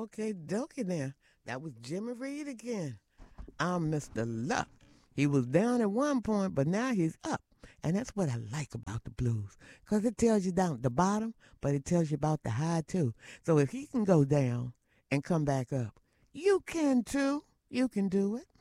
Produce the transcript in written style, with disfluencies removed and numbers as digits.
Okay, dokie then. That was Jimmy Reed again. I'm Mr. Luck. He was down at one point, but now he's up. And that's what I like about the blues. Because it tells you down at the bottom, but it tells you about the high too. So if he can go down and come back up, you can too. You can do it.